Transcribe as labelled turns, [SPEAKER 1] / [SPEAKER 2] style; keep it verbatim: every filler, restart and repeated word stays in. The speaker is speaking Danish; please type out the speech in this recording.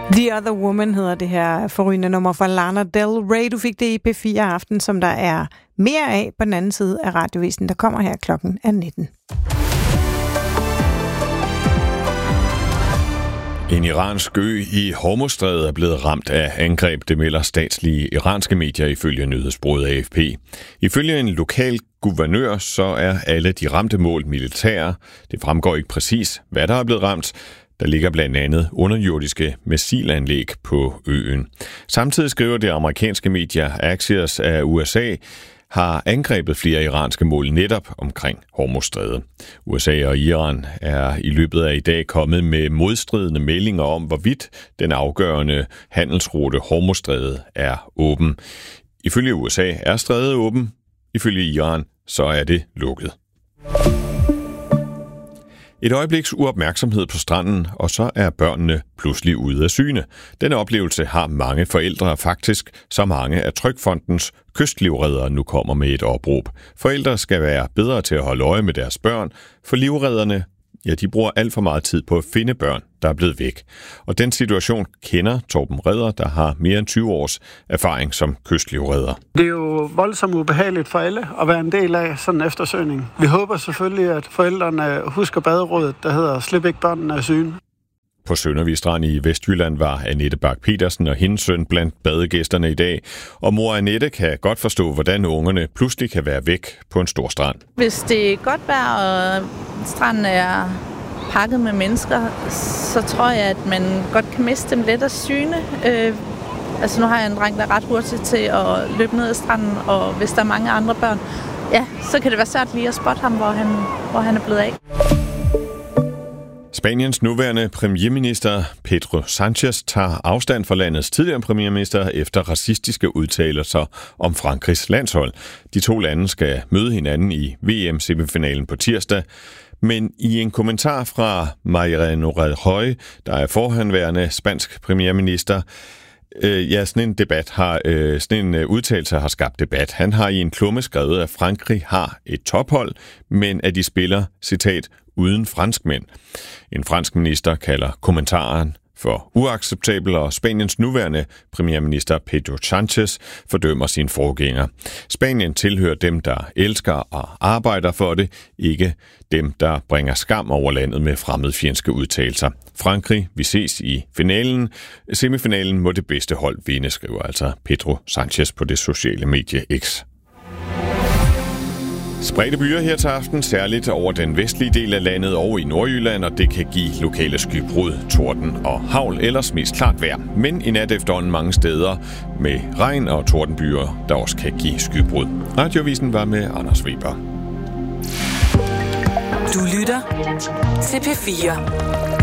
[SPEAKER 1] The Other Woman hedder det her forrygende nummer fra Lana Del Rey. Du fik det i P fire Aften, som der er mere af på den anden side af radiovisen. Der kommer her klokken er nitten.
[SPEAKER 2] En iransk ø i Hormuzstrædet er blevet ramt af angreb, det melder statslige iranske medier ifølge nyhedsbureauet A F P. Ifølge en lokal guvernør, så er alle de ramte mål militære. Det fremgår ikke præcis, hvad der er blevet ramt. Der ligger blandt andet underjordiske missilanlæg på øen. Samtidig skriver det amerikanske medier Axios af U S A, har angrebet flere iranske mål netop omkring Hormuzstrædet. U S A og Iran er i løbet af i dag kommet med modstridende meldinger om, hvorvidt den afgørende handelsrute Hormuzstrædet er åben. Ifølge U S A er strædet åben, ifølge Iran så er det lukket. Et øjebliks uopmærksomhed på stranden, og så er børnene pludselig ude af syne. Denne oplevelse har mange forældre, faktisk så mange af Trygfondens kystlivreddere nu kommer med et opråb. Forældre skal være bedre til at holde øje med deres børn, for livredderne, ja, de bruger alt for meget tid på at finde børn, der er blevet væk. Og den situation kender Torben Redder, der har mere end tyve års erfaring som kystlivredder.
[SPEAKER 3] Det er jo voldsomt ubehageligt for alle at være en del af sådan en eftersøgning. Vi håber selvfølgelig, at forældrene husker baderådet, der hedder Slip ikke børnene af syne.
[SPEAKER 2] På Søndervig Strand i Vestjylland var Annette Bak-Petersen og hendes søn blandt badegæsterne i dag. Og mor Annette kan godt forstå, hvordan ungerne pludselig kan være væk på en stor strand.
[SPEAKER 4] Hvis det er godt vejr, og stranden er pakket med mennesker, så tror jeg, at man godt kan miste dem lidt af syne. Øh, altså nu har jeg en dreng, der er ret hurtig til at løbe ned ad stranden, og hvis der er mange andre børn, ja, så kan det være svært lige at spotte ham, hvor han, hvor han er blevet af.
[SPEAKER 2] Spaniens nuværende premierminister Pedro Sánchez tager afstand fra landets tidligere premierminister efter racistiske udtalelser om Frankrigs landshold. De to lande skal møde hinanden i V M-semifinalen på tirsdag, men i en kommentar fra Mariano Rajoy, der er forhenværende spansk premierminister, Øh, ja, sådan en debat har, øh, sådan en udtalelse har skabt debat. Han har i en klumme skrevet, at Frankrig har et tophold, men at de spiller, citat, uden franskmænd. En fransk minister kalder kommentaren for uacceptabel, og Spaniens nuværende premierminister Pedro Sánchez fordømmer sin forgænger. Spanien tilhører dem, der elsker og arbejder for det, ikke dem, der bringer skam over landet med fremmedfjendske udtalelser. Frankrig, vi ses i finalen. Semifinalen må det bedste hold vinde, skriver altså Pedro Sánchez på det sociale medie X. Spredte byer her til aften, særligt over den vestlige del af landet og i Nordjylland, og det kan give lokale skybrud, torden og hagl, ellers mest klart vejr. Men i nat efterhånden mange steder med regn og tordenbyer, der også kan give skybrud. Radiovisen var med Anders Weber.
[SPEAKER 5] Du lytter til P fire.